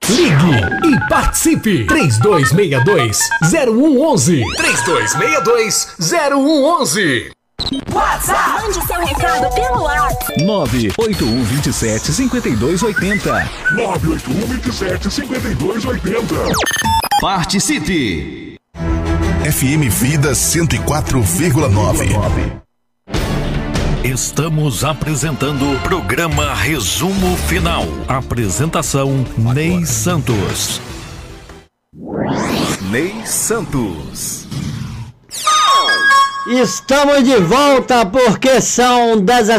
Ligue e participe. 3262-0111. 3262-0111. WhatsApp. Mande seu recado pelo WhatsApp. 98127-5280. 98127-5280. Participe. FM Vida 104,9. Estamos apresentando o programa Resumo Final. Apresentação Ney Santos. Ney Santos. Estamos de volta porque são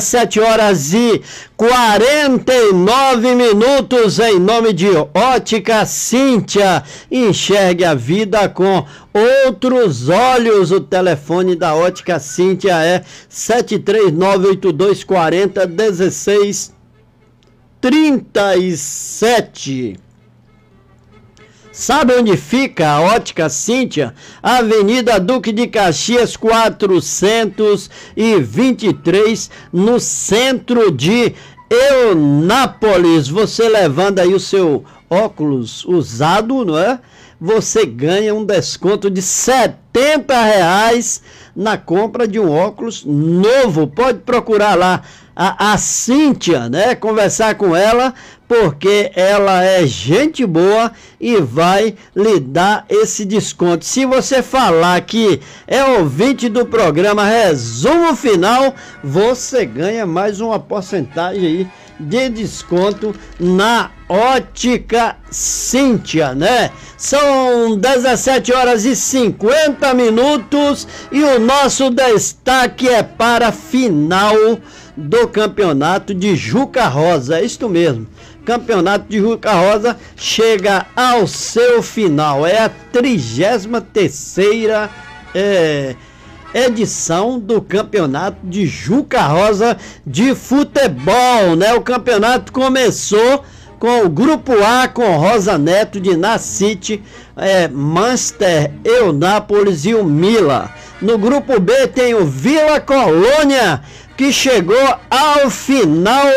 17h49 em nome de Ótica Cíntia. Enxergue a vida com outros olhos. O telefone da Ótica Cíntia é 73982401637. Sabe onde fica a Ótica Cíntia? Avenida Duque de Caxias 423, no centro de Eunápolis. Você levando aí o seu óculos usado, não é? Você ganha um desconto de R$70 na compra de um óculos novo. Pode procurar lá a Cíntia, né? Conversar com ela, porque ela é gente boa e vai lhe dar esse desconto. Se você falar que é ouvinte do programa Resumo Final, você ganha mais uma porcentagem aí de desconto na Ótica Cíntia, né? São 17h50 e o nosso destaque é para a final do campeonato de Juca Rosa. É isto mesmo. Campeonato de Juca Rosa chega ao seu final. É a 33ª edição do campeonato de Juca Rosa de futebol, né? O campeonato começou com o grupo A, com Rosa Neto de Nacite, Manchester, Eunápolis e o Mila. No grupo B tem o Vila Colônia, que chegou ao final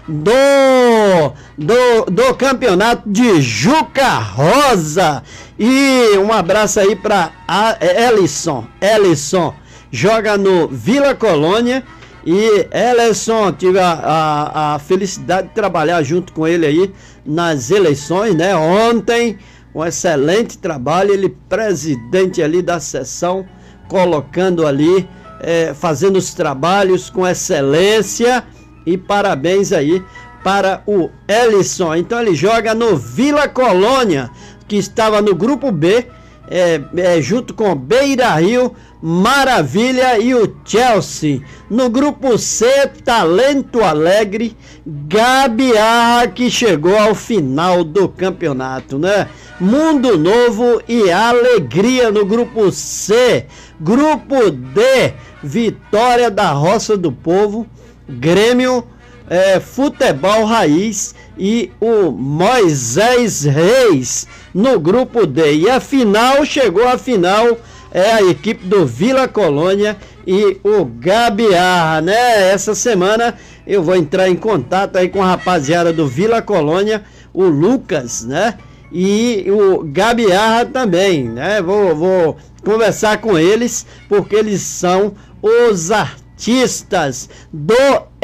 do campeonato de Juca Rosa. E um abraço aí para Ellison. Ellison joga no Vila Colônia. E Ellison, tive a felicidade de trabalhar junto com ele aí nas eleições, né? Ontem, um excelente trabalho. Ele presidente ali da sessão, colocando ali, fazendo os trabalhos com excelência, e parabéns aí para o Ellison. Então ele joga no Vila Colônia, que estava no grupo B, junto com Beira Rio, Maravilha e o Chelsea. No grupo C, Talento Alegre, Gabiarra, que chegou ao final do campeonato, né? Mundo Novo e Alegria no grupo C. Grupo D, Vitória da Roça do Povo, Grêmio, Futebol Raiz e o Moisés Reis no grupo D. E a final, chegou a final, a equipe do Vila Colônia e o Gabiarra, né? Essa semana eu vou entrar em contato aí com a rapaziada do Vila Colônia, o Lucas, né? E o Gabiarra também, né? Vou conversar com eles, porque eles são os artistas do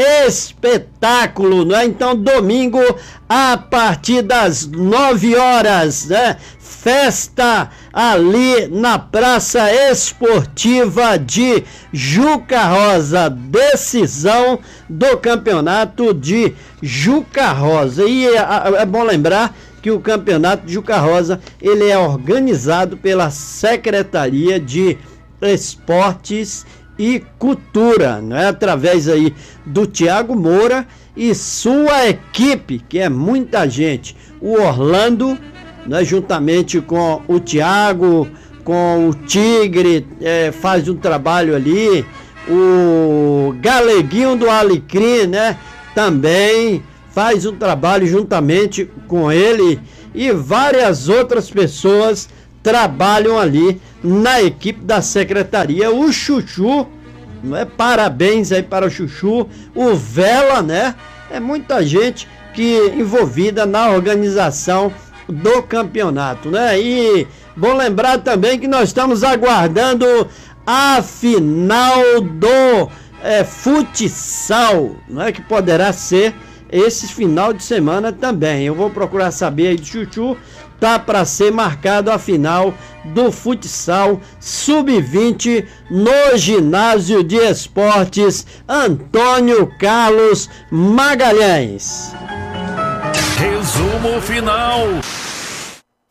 espetáculo, né? Então, domingo, a partir das 9 horas, né? Festa ali na Praça Esportiva de Juca Rosa, decisão do campeonato de Juca Rosa. E é bom lembrar que o campeonato de Juca Rosa, ele é organizado pela Secretaria de Esportes e Cultura, né? Através aí do Tiago Moura e sua equipe, que é muita gente. O Orlando, né, juntamente com o Tiago, com o Tigre, faz um trabalho ali. O Galeguinho do Alecrim, né, também faz um trabalho juntamente com ele, e várias outras pessoas trabalham ali na equipe da secretaria. O Chuchu, né, parabéns aí para o Chuchu, o Vela, né, é muita gente que envolvida na organização do campeonato, né? E bom lembrar também que nós estamos aguardando a final do futsal, né? Que poderá ser esse final de semana também. Eu vou procurar saber aí do Chuchu. Tá para ser marcado a final do futsal sub-20 no ginásio de esportes Antônio Carlos Magalhães. Resumo final.